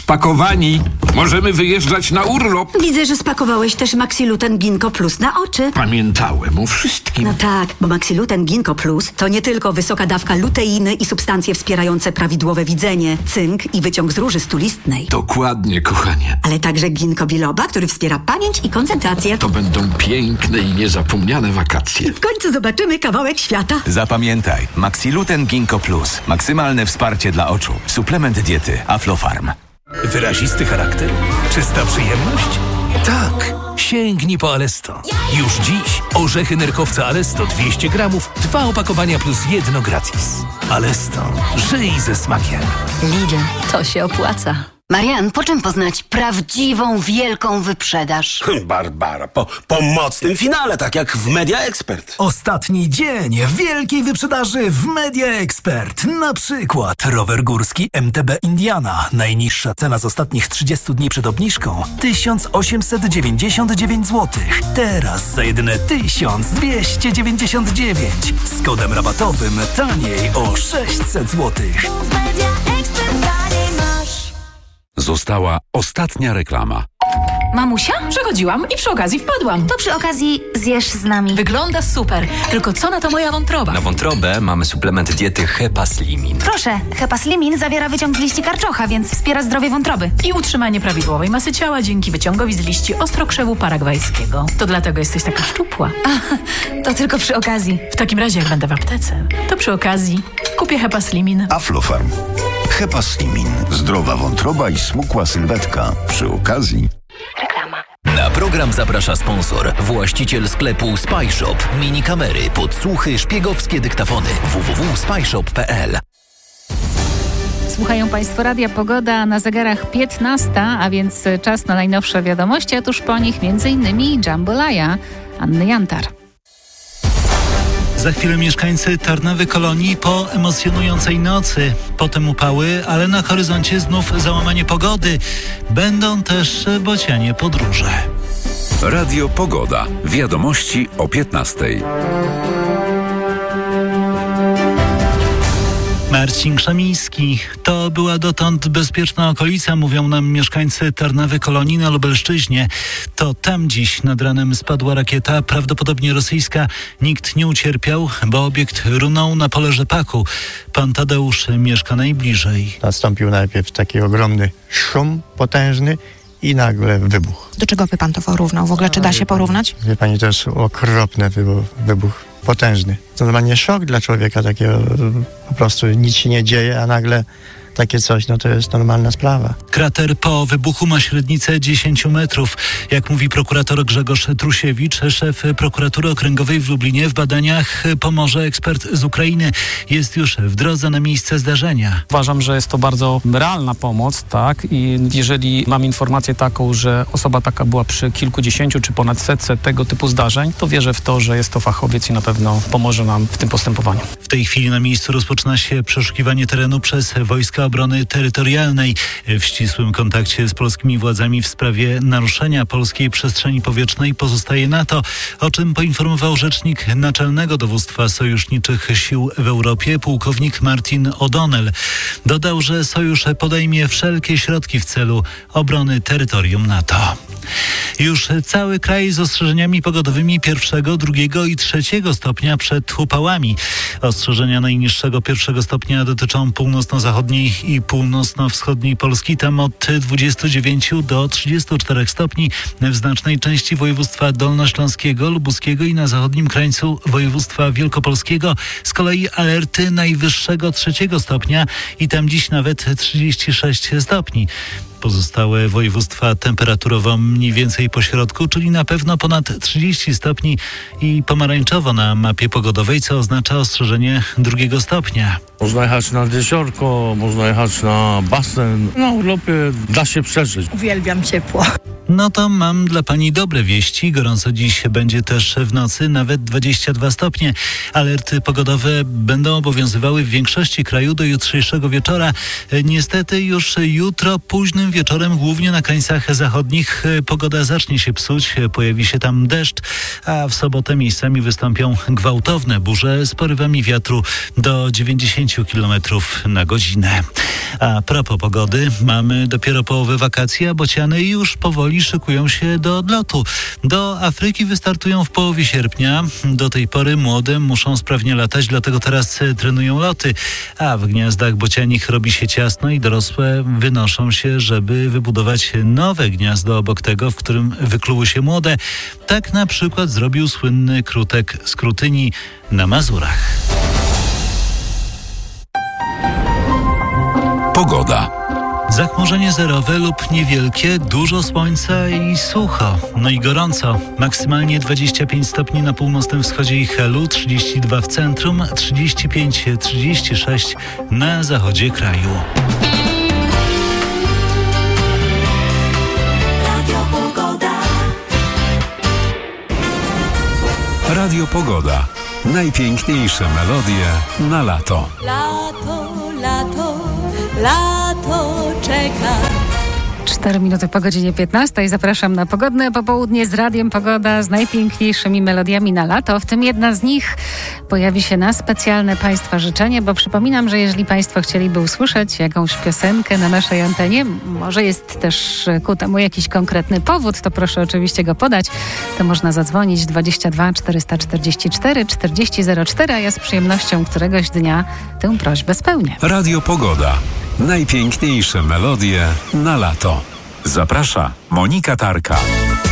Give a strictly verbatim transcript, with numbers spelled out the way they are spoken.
Spakowani. Możemy wyjeżdżać na urlop. Widzę, że spakowałeś też Maxiluten Ginkgo Plus na oczy. Pamiętałem o wszystkim. No tak, bo Maxiluten Ginkgo Plus to nie tylko wysoka dawka luteiny i substancje wspierające prawidłowe widzenie, cynk i wyciąg z róży stulistnej. Dokładnie, kochanie. Ale także ginkgo biloba, który wspiera pamięć i koncentrację. To będą piękne i niezapomniane wakacje. W końcu zobaczymy kawałek świata. Zapamiętaj, Maxiluten Ginkgo Plus. Maksymalne wsparcie dla oczu. Suplement diety Aflofarm. Wyrazisty charakter? Czysta przyjemność? Tak. Sięgnij po Alesto. Już dziś orzechy nerkowca Alesto dwieście gramów, dwa opakowania plus jedno gratis. Alesto. Żyj ze smakiem. Lidl, to się opłaca. Marian, po czym poznać prawdziwą, wielką wyprzedaż? Barbara, po, po mocnym finale, tak jak w Media Expert. Ostatni dzień wielkiej wyprzedaży w Media Expert. Na przykład rower górski M T B Indiana. Najniższa cena z ostatnich trzydziestu dni przed obniżką tysiąc osiemset dziewięćdziesiąt dziewięć złotych. Teraz za jedyne tysiąc dwieście dziewięćdziesiąt dziewięć. Z kodem rabatowym taniej o sześćset złotych. Została ostatnia reklama. Mamusia? Przechodziłam i przy okazji wpadłam. To przy okazji zjesz z nami. Wygląda super. Tylko co na to moja wątroba? Na wątrobę mamy suplement diety Hepaslimin. Proszę, Hepaslimin zawiera wyciąg z liści karczocha, więc wspiera zdrowie wątroby. I utrzymanie prawidłowej masy ciała dzięki wyciągowi z liści ostrokrzewu paragwajskiego. To dlatego jesteś taka szczupła. A, to tylko przy okazji. W takim razie, jak będę w aptece, to przy okazji kupię Hepaslimin. Aflofarm. Hepaslimin. Zdrowa wątroba i smukła sylwetka. Przy okazji... Reklama. Na program zaprasza sponsor, właściciel sklepu Spyshop. Mini kamery, podsłuchy, szpiegowskie dyktafony. w w w kropka spyshop kropka p l. Słuchają Państwo Radia Pogoda, na zegarach piętnasta, a więc czas na najnowsze wiadomości, a tuż po nich między innymi Jambalaya Anny Jantar. Za chwilę mieszkańcy Tarnowy Kolonii po emocjonującej nocy. Potem upały, ale na horyzoncie znów załamanie pogody. Będą też bocianie podróże. Radio Pogoda. Wiadomości o piętnastej. Marcin Krzemiński. To była dotąd bezpieczna okolica, mówią nam mieszkańcy Tarnowy Kolonii na Lubelszczyźnie. To tam dziś nad ranem spadła rakieta, prawdopodobnie rosyjska. Nikt nie ucierpiał, bo obiekt runął na pole rzepaku. Pan Tadeusz mieszka najbliżej. Nastąpił najpierw taki ogromny szum potężny i nagle wybuch. Do czego by pan to porównał? W ogóle czy da się porównać? Wie pani, to jest okropny wybuch. wybuch. Potężny. To normalnie szok dla człowieka takiego, po prostu nic się nie dzieje, a nagle takie coś, no to jest normalna sprawa. Krater po wybuchu ma średnicę dziesięć metrów. Jak mówi prokurator Grzegorz Trusiewicz, szef prokuratury okręgowej w Lublinie, w badaniach pomoże ekspert z Ukrainy. Jest już w drodze na miejsce zdarzenia. Uważam, że jest to bardzo realna pomoc, tak? I jeżeli mam informację taką, że osoba taka była przy kilkudziesięciu czy ponad setce tego typu zdarzeń, to wierzę w to, że jest to fachowiec i na pewno pomoże nam w tym postępowaniu. W tej chwili na miejscu rozpoczyna się przeszukiwanie terenu przez Wojska Obrony Terytorialnej w ścisłym kontakcie z polskimi władzami w sprawie naruszenia polskiej przestrzeni powietrznej pozostaje NATO, o czym poinformował rzecznik Naczelnego Dowództwa Sojuszniczych Sił w Europie, pułkownik Martin O'Donnell. Dodał, że sojusz podejmie wszelkie środki w celu obrony terytorium NATO. Już cały kraj z ostrzeżeniami pogodowymi pierwszego, drugiego i trzeciego stopnia przed upałami. Ostrzeżenia najniższego pierwszego stopnia dotyczą północno-zachodniej i północno-wschodniej Polski. Tam od dwudziestu dziewięciu do trzydziestu czterech stopni w znacznej części województwa dolnośląskiego, lubuskiego i na zachodnim krańcu województwa wielkopolskiego. Z kolei alerty najwyższego trzeciego stopnia i tam dziś nawet trzydzieści sześć stopni. Pozostałe województwa temperaturowo mniej więcej po środku, czyli na pewno ponad trzydzieści stopni i pomarańczowo na mapie pogodowej, co oznacza ostrzeżenie drugiego stopnia. Można jechać nad jeziorko, można jechać na basen. Na urlopie da się przeżyć. Uwielbiam ciepło. No to mam dla pani dobre wieści. Gorąco dziś będzie też w nocy, nawet dwadzieścia dwa stopnie. Alerty pogodowe będą obowiązywały w większości kraju do jutrzejszego wieczora. Niestety już jutro późnym wieczorem, głównie na krańcach zachodnich, pogoda zacznie się psuć. Pojawi się tam deszcz, a w sobotę miejscami wystąpią gwałtowne burze z porywami wiatru do dziewięćdziesięciu kilometrów na godzinę. A propos pogody, mamy dopiero połowę wakacji, a bociany już powoli szykują się do odlotu. Do Afryki wystartują w połowie sierpnia. Do tej pory młode muszą sprawnie latać, dlatego teraz trenują loty. A w gniazdach bocianich robi się ciasno i dorosłe wynoszą się, żeby wybudować nowe gniazdo obok tego, w którym wykluły się młode. Tak na przykład zrobił słynny krutek z Krutyni na Mazurach. Pogoda. Zachmurzenie zerowe lub niewielkie, dużo słońca i sucho, no i gorąco. Maksymalnie dwadzieścia pięć stopni na północnym wschodzie i Helu, trzydzieści dwa w centrum, trzydzieści pięć trzydzieści sześć na zachodzie kraju. Radio Pogoda. Najpiękniejsze melodie na lato. Lato, lato, lato czeka. cztery minuty po godzinie piętnastej. Zapraszam na pogodne popołudnie z Radiem Pogoda z najpiękniejszymi melodiami na lato. W tym jedna z nich pojawi się na specjalne Państwa życzenie, bo przypominam, że jeżeli Państwo chcieliby usłyszeć jakąś piosenkę na naszej antenie, może jest też ku temu jakiś konkretny powód, to proszę oczywiście go podać. To można zadzwonić dwadzieścia dwa czterysta czterdzieści cztery czterdzieści zero cztery, a ja z przyjemnością któregoś dnia tę prośbę spełnię. Radio Pogoda. Najpiękniejsze melodie na lato. Zaprasza Monika Tarka.